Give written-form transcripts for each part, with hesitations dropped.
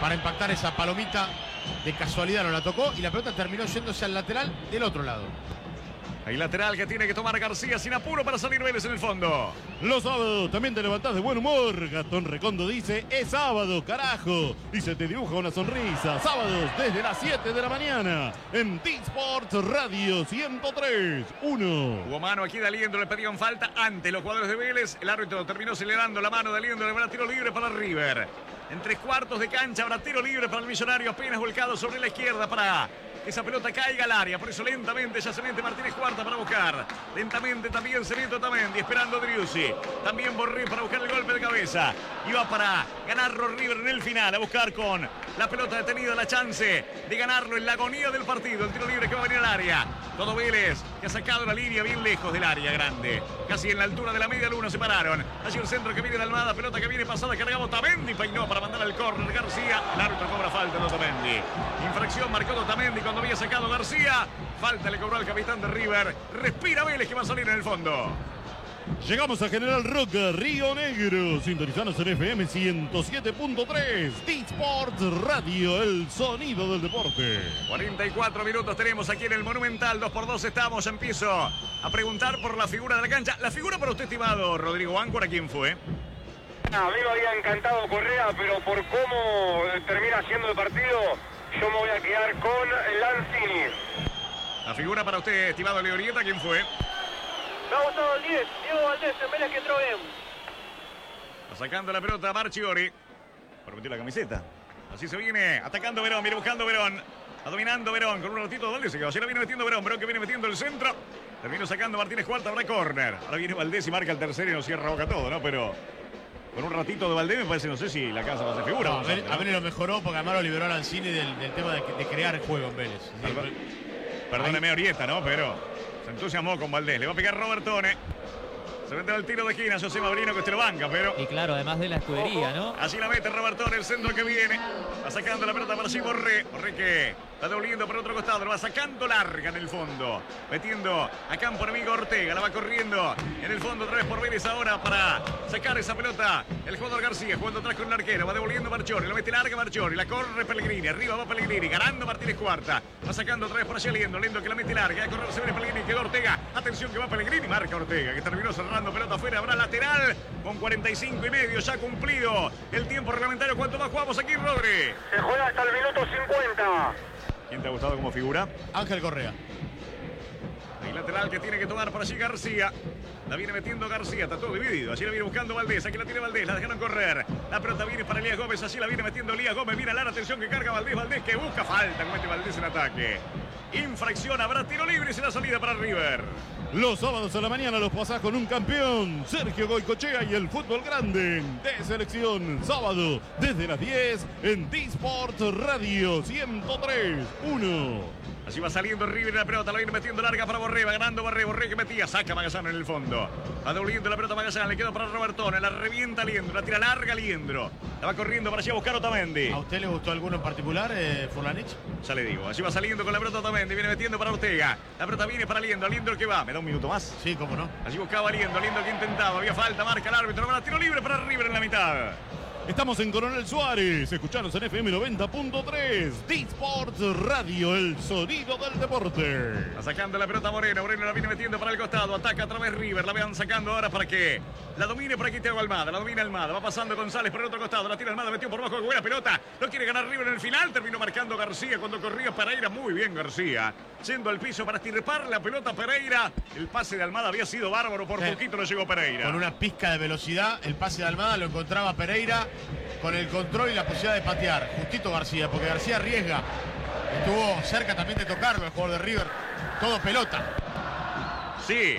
para impactar esa palomita. De casualidad no la tocó y la pelota terminó yéndose al lateral del otro lado. Hay lateral que tiene que tomar García sin apuro para salir Vélez en el fondo. Los sábados también te levantás de buen humor. Gastón Recondo dice, es sábado, carajo. Y se te dibuja una sonrisa. Sábados desde las 7 de la mañana. En T-Sports Radio 103.1. Hubo mano aquí de Aliendro, le pedían falta ante los jugadores de Vélez. El árbitro terminó acelerando la mano de Aliendro, le va a tiro libre para River. En 3/4 de cancha habrá tiro libre para el Millonario, apenas volcado sobre la izquierda para que esa pelota caiga al área. Por eso lentamente ya se mete Martínez Cuarta para buscar. Lentamente también se mete Otamendi, esperando a Driussi. También Borré para buscar el golpe de cabeza. Y va para ganarlo River en el final, a buscar con la pelota detenida la chance de ganarlo en la agonía del partido. El tiro libre que va a venir al área. Todo Vélez que ha sacado la línea bien lejos del área grande. Casi en la altura de la media luna se pararon. Allí el centro que viene de Almada, pelota que viene pasada, cargaba Otamendi, peinó para mandar al córner García. El árbitro cobra falta de Otamendi. Infracción marcó Otamendi cuando había sacado García. Falta le cobró al capitán de River. Respira Vélez que va a salir en el fondo. Llegamos a General Roca, Río Negro. Sintonizanos en FM 107.3. T-Sports Radio, el sonido del deporte. 44 minutos tenemos aquí en el Monumental. 2x2 estamos. Empiezo a preguntar por la figura de la cancha. La figura para usted, estimado Rodrigo Áncora, ¿quién fue? A mí me había encantado Correa, pero por cómo termina siendo el partido, yo me voy a quedar con Lanzini. La figura para usted, estimado Leorieta, ¿quién fue? Me ha gustado el 10, Diego Valdés, en Vélez que entró bien. Está sacando la pelota Marchiori. Por meter la camiseta. Así se viene atacando Verón, viene buscando Verón. Está dominando Verón con un ratito de Valdés. Se quedó. Así la viene metiendo Verón. Verón que viene metiendo el centro. Terminó sacando Martínez Cuarta para córner. Ahora viene Valdés y marca el tercero y nos cierra boca todo, ¿no? Pero con un ratito de Valdés me parece, no sé si la casa va a ser figura. No, a Vélez lo mejoró porque además lo liberó a Lanzini del tema de crear juego en Vélez. Perdóneme Orieta, ¿no? Pero se entusiasmó con Valdés. Le va a pegar Robertone. Se mete al tiro de esquina José Mabrino que usted lo banca, pero... Y claro, además de la escudería, ¿no? Así la mete Robertone, el centro que viene. Va sacando la pelota para sí Borré. Borré que está devolviendo por otro costado. Lo va sacando larga en el fondo. Metiendo a campo enemigo Ortega. La va corriendo en el fondo otra vez por Vélez ahora para sacar esa pelota. El jugador García jugando atrás con el arquero. Va devolviendo Marchiori. La mete larga Marchiori. La corre Pellegrini. Arriba va Pellegrini. Ganando Martínez Cuarta. Va sacando otra vez por allá Liendo. Liendo que la mete larga. A correr se viene Pellegrini. Quedó Ortega. Atención que va Pellegrini. Marca Ortega que terminó cerrando pelota afuera. Habrá lateral con 45 y medio ya cumplido el tiempo reglamentario. ¿Cuánto más jugamos aquí, Rodri? Se juega hasta el minuto 50. ¿Quién te ha gustado como figura? Ángel Correa. El lateral que tiene que tomar por allí García. La viene metiendo García, está todo dividido. Allí la viene buscando Valdés, aquí la tiene Valdés, la dejaron correr. La pelota viene para Elías Gómez, allí la viene metiendo Elías Gómez. Mira la atención que carga Valdés, Valdés que busca falta, comete Valdés en ataque. Infracción, habrá tiro libre y será salida para River. Los sábados a la mañana los pasás con un campeón, Sergio Goicochea y el fútbol grande de selección. Sábado desde las 10 en T-Sports Radio 103.1. Así va saliendo River la pelota, la viene metiendo larga para Borré, va ganando Borré, Borré que metía, saca Magallanes en el fondo. Va devolviendo la pelota a Magallanes, le queda para Robertone, la revienta Liendro, la tira larga Liendro. La va corriendo para allá a buscar Otamendi. ¿A usted le gustó alguno en particular, Furlanich? Ya le digo, allí va saliendo con la pelota Otamendi, viene metiendo para Ortega. La pelota viene para Liendro, Liendro que va, ¿me da un minuto más? Sí, cómo no. Allí buscaba Liendro, Liendro que intentaba, había falta, marca el árbitro, va a tiro libre para River en la mitad. Estamos en Coronel Suárez, escuchanos en FM 90.3, T-Sports Radio, el sonido del deporte. Va sacando la pelota Moreno, Moreno la viene metiendo para el costado, ataca otra vez River, la vean sacando ahora para que la domine por aquí Thiago Almada, la domina Almada, va pasando González por el otro costado, la tira Almada, metió por abajo, buena pelota, no quiere ganar River en el final, terminó marcando García cuando corría Pereira, muy bien García, yendo al piso para estirpar la pelota Pereira, el pase de Almada había sido bárbaro, por poquito no llegó Pereira. Con una pizca de velocidad, el pase de Almada lo encontraba Pereira con el control y la posibilidad de patear. Justito García, porque García arriesga. Estuvo cerca también de tocarlo el jugador de River. Todo pelota. Sí.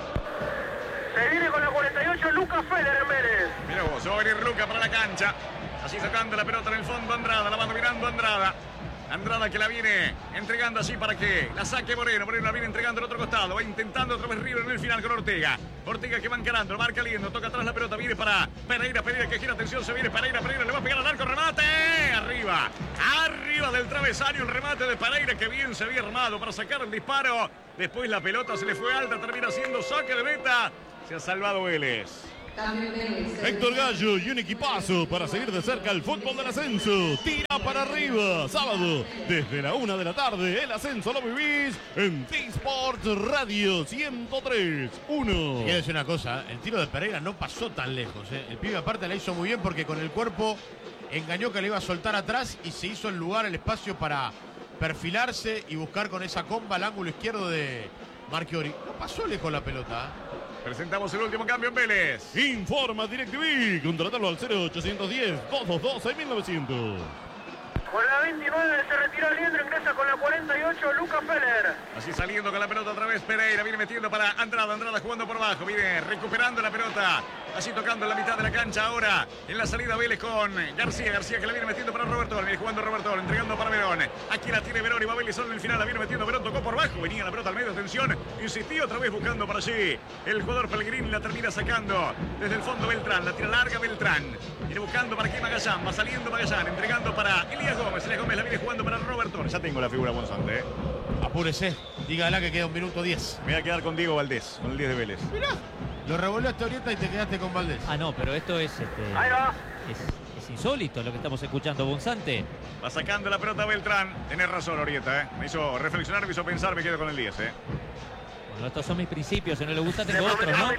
Se viene con la 48 Lucas Feller en Vélez. Mira vos, se va a venir Luca para la cancha. Así sacando la pelota en el fondo Andrada, la va dominando Andrada. Andrada que la viene entregando así para que la saque Moreno. Moreno la viene entregando al otro costado. Va intentando otra vez River en el final con Ortega. Ortega que va encarando, lo marca Liendo. Toca atrás la pelota, viene para Pereira. Pereira que gira, atención, se viene Pereira. Pereira le va a pegar al arco, remate. Arriba, arriba del travesaño. Un remate de Pereira que bien se había armado para sacar el disparo. Después la pelota se le fue alta, termina siendo saque de meta. Se ha salvado Vélez. Héctor Gallo y un equipazo para seguir de cerca el fútbol del ascenso. Tira para arriba. Sábado, desde la 1 de la tarde, el ascenso lo vivís en T-Sport Radio 103.1. Quiero decir una cosa, el tiro de Pereira no pasó tan lejos. El pibe aparte la hizo muy bien porque con el cuerpo engañó que le iba a soltar atrás y se hizo el lugar, el espacio para perfilarse y buscar con esa comba el ángulo izquierdo de Marchiori. No pasó lejos la pelota. Presentamos el último cambio en Vélez. Informa DirecTV. Contratalo al 0810-222-6900. Con la 29 se retira Liendro, ingresa con la 48 Lucas Feller. Así saliendo con la pelota otra vez Pereira, viene metiendo para Andrada, Andrada jugando por abajo, viene recuperando la pelota, así tocando en la mitad de la cancha ahora, en la salida Vélez con García, García que la viene metiendo para Roberto, viene jugando Roberto, entregando para Verón, aquí la tiene Verón y va Vélez solo en el final, la viene metiendo Verón, tocó por abajo, venía la pelota al medio, atención, insistió otra vez buscando para allí, el jugador Pellegrini la termina sacando desde el fondo Beltrán, la tira larga Beltrán, viene buscando para aquí Magallán, va saliendo Magallán, entregando para Elías Gómez la viene jugando para Roberto, ya tengo la figura Monzante, Apúrese, dígala que queda 1 minuto 10. Me voy a quedar con Diego Valdés, con el 10 de Vélez. Mirá, lo revolvió a Orienta y te quedaste con Valdés. Ah, no, pero esto es Ahí va. es insólito lo que estamos escuchando, Bonzante. Va sacando la pelota Beltrán. Tenés razón, Orieta, Me hizo reflexionar, me hizo pensar, me quedo con el 10, Bueno, estos son mis principios, si no le gusta tengo otros, ¿no?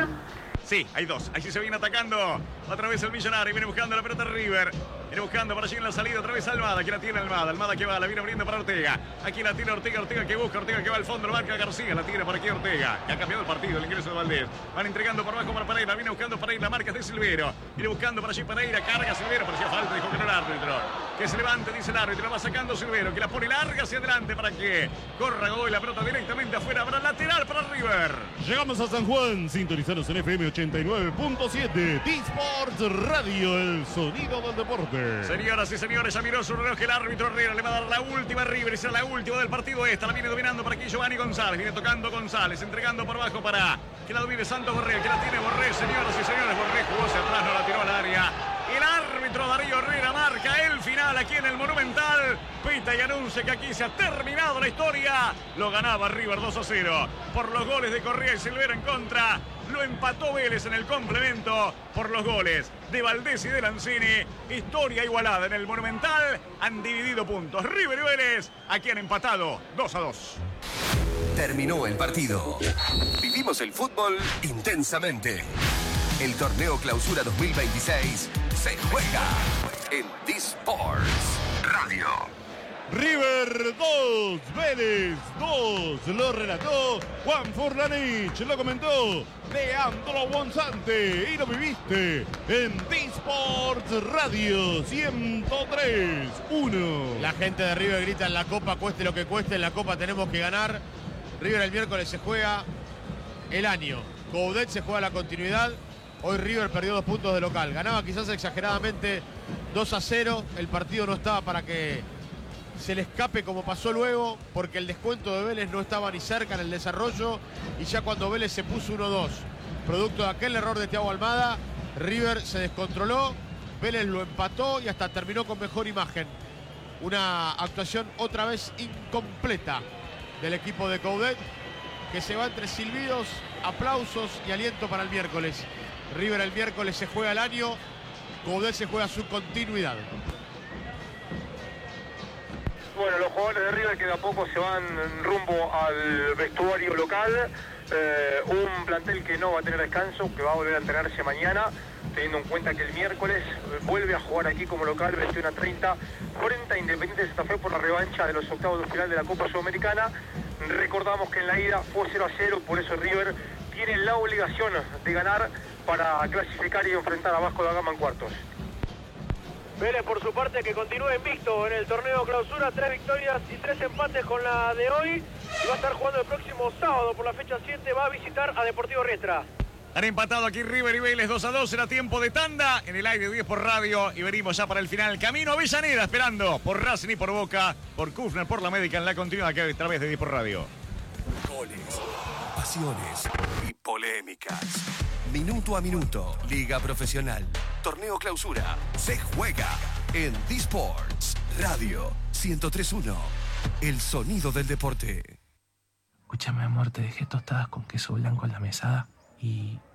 Sí, hay dos. Ahí sí se viene atacando. Otra vez el Millonario. Viene buscando la pelota River. Viene buscando para allí en la salida. Otra vez Almada. Aquí la tiene Almada. Almada que va. La viene abriendo para Ortega. Aquí la tiene Ortega. Ortega que busca. Ortega que va al fondo. Lo marca García. La tiene para aquí Ortega. Que ha cambiado el partido. El ingreso de Valdés. Van entregando por abajo para Pereira. Viene buscando Pereira. La marca de Silvero. Viene buscando para allí Pereira. Carga Silvero. Parecía falta. Dijo que no el árbitro. Que se levante, dice el árbitro. La va sacando Silvero. Que la pone larga hacia adelante para que corra gol. La pelota directamente afuera. Para lateral para River. Llegamos a San Juan. Sintonizanos en FM 89.7. T-Sport Radio, el sonido del deporte. Señoras y señores, ya miró su reloj el árbitro Herrera. Le va a dar la última a River y será la última del partido esta. La viene dominando para aquí Giovanni González. Viene tocando González, entregando por abajo para que la domine Santos Borré. Que la tiene Borré, señoras y señores. Borré jugó hacia atrás, no la tiró al área. El árbitro Darío Herrera marca el final aquí en el Monumental. Pita y anuncia que aquí se ha terminado la historia. Lo ganaba River 2-0 por los goles de Correa y Silvero en contra. Lo empató Vélez en el complemento por los goles de Valdés y de Lanzini. Historia igualada en el Monumental. Han dividido puntos River y Vélez. Aquí han empatado 2-2. Terminó el partido. Vivimos el fútbol intensamente. El torneo Clausura 2026 se juega en T-Sports Radio. River 2, Vélez 2, lo relató Juan Furlanich, lo comentó Leandro Bonzante y lo viviste en T-Sports Radio 103.1. La gente de River grita en la Copa, cueste lo que cueste, en la Copa tenemos que ganar. River el miércoles se juega el año. Coudet se juega la continuidad. Hoy River perdió 2 puntos de local. Ganaba quizás exageradamente 2-0. El partido no estaba para que se le escape como pasó luego, porque el descuento de Vélez no estaba ni cerca en el desarrollo. Y ya cuando Vélez se puso 1-2, producto de aquel error de Thiago Almada, River se descontroló. Vélez lo empató y hasta terminó con mejor imagen. Una actuación otra vez incompleta del equipo de Coudet, que se va entre silbidos, aplausos y aliento para el miércoles. River el miércoles se juega el año, Coudet se juega su continuidad. Bueno, los jugadores de River que de a poco se van rumbo al vestuario local. Un plantel que no va a tener descanso, que va a volver a entrenarse mañana, teniendo en cuenta que el miércoles vuelve a jugar aquí como local 21:30 frente a Independiente de Santa Fe por la revancha de los octavos de final de la Copa Sudamericana. Recordamos que en la ida fue 0-0, por eso River tiene la obligación de ganar para clasificar y enfrentar a Vasco da Gama en cuartos. Vélez por su parte que continúa invicto en el torneo Clausura, 3 victorias y 3 empates con la de hoy. Y va a estar jugando el próximo sábado por la fecha 7, va a visitar a Deportivo Riestra. Han empatado aquí River y Vélez 2-2, era tiempo de tanda en el aire 10 por radio y venimos ya para el final. Camino a Avellaneda esperando por Racing y por Boca, por Kufner, por la Médica en la continuidad que a través de 10 por radio. Goles, pasiones y polémicas. Minuto a minuto, Liga Profesional, Torneo Clausura, se juega en T-Sports Radio 103.1, el sonido del deporte. Escúchame, amor, te dejé tostadas con queso blanco en la mesada y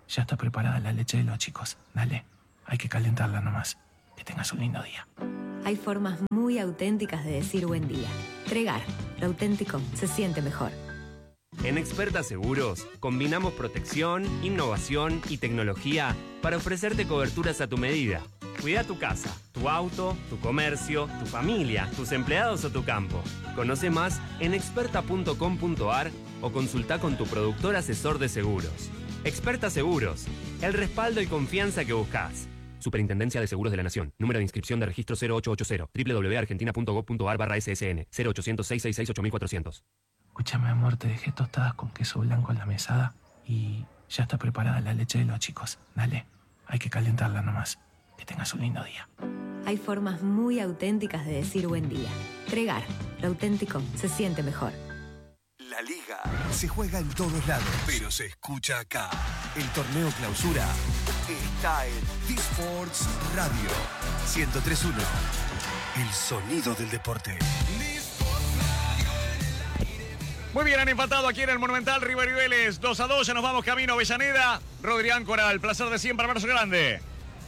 Ya está preparada la leche de los chicos. Dale, hay que calentarla nomás. Que tengas un lindo día. Hay formas muy auténticas de decir buen día. Tregar, lo auténtico se siente mejor. En Experta Seguros, combinamos protección, innovación y tecnología para ofrecerte coberturas a tu medida. Cuida tu casa, tu auto, tu comercio, tu familia, tus empleados o tu campo. Conoce más en experta.com.ar o consulta con tu productor asesor de seguros. Experta Seguros, el respaldo y confianza que buscas. Superintendencia de Seguros de la Nación. Número de inscripción de registro 0880. www.argentina.gov.ar/ssn 0800-666-8400. Escúchame, amor, te dejé tostadas con queso blanco en la mesada y ya está preparada la leche de los chicos. Dale, hay que calentarla nomás. Que tengas un lindo día. Hay formas muy auténticas de decir buen día. Tregar, lo auténtico se siente mejor. La Liga se juega en todos lados, pero se escucha acá. El torneo Clausura está en D-Sports Radio 103.1. El sonido del deporte. Muy bien, han empatado aquí en el Monumental River y Vélez. 2-2, ya nos vamos camino a Avellaneda. Rodri Áncora, el placer de siempre, abrazo grande.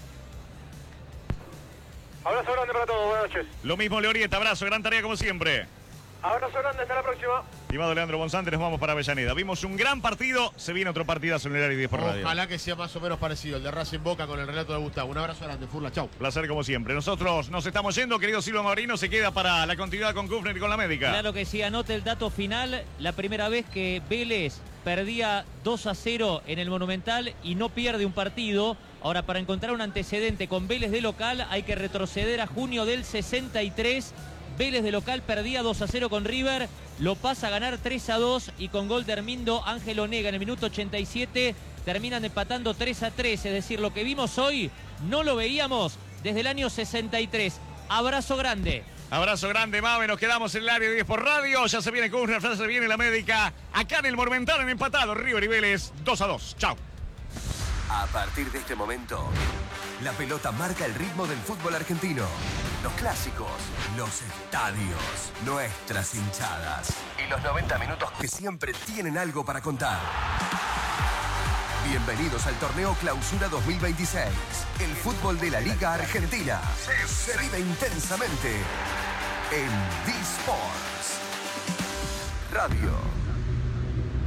Abrazo grande para todos, buenas noches. Lo mismo, Leorieta, abrazo, gran tarea como siempre. Abrazo grande, hasta la próxima. Estimado Leandro Bonzante, nos vamos para Avellaneda. Vimos un gran partido, se viene otro partidazo en el área 10 por radio. Ojalá que sea más o menos parecido, el de Racing Boca con el relato de Gustavo. Un abrazo grande, Furla, chau. Placer como siempre. Nosotros nos estamos yendo, querido Silvio Maurino, se queda para la continuidad con Kufner y con la médica. Claro que sí, anote el dato final, la primera vez que Vélez perdía 2-0 en el Monumental y no pierde un partido. Ahora, para encontrar un antecedente con Vélez de local hay que retroceder a junio del 63. Vélez de local perdía 2-0 con River, lo pasa a ganar 3-2 y con gol de Hermindo Ángel Onega en el minuto 87 terminan empatando 3-3. Es decir, lo que vimos hoy no lo veíamos desde el año 63. Abrazo grande. Abrazo grande, Mave. Nos quedamos en el área 10 por radio. Ya se viene Kufner, ya se viene la médica. Acá en el Monumental han empatado River y Vélez 2-2. Chau. A partir de este momento, la pelota marca el ritmo del fútbol argentino. Los clásicos, los estadios, nuestras hinchadas y los 90 minutos que siempre tienen algo para contar. Bienvenidos al torneo Clausura 2026. El fútbol de la Liga Argentina se vive intensamente en D-Sports Radio.